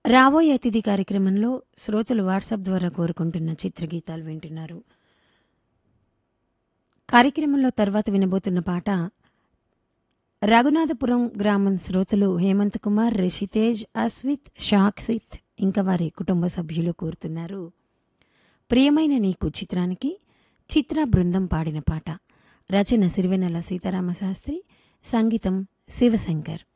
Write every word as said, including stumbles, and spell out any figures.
రాబోయే అతిథి కార్యక్రమంలో శ్రోతలు వాట్సాప్ ద్వారా కోరుకుంటున్న చిత్రగీతాలు వింటున్నారు. కార్యక్రమంలో తర్వాత వినబోతున్న పాట రఘునాథపురం గ్రామం శ్రోతలు హేమంత్ కుమార్, రిషితేజ్, అస్విత్, షాక్సిత్ ఇంకా వారి కుటుంబ సభ్యులు కోరుతున్నారు. ప్రియమైన నీకు చిత్రానికి చిత్ర బృందం పాడిన పాట. రచన సిరివెన్నెల సీతారామశాస్త్రి, సంగీతం శివశంకర్.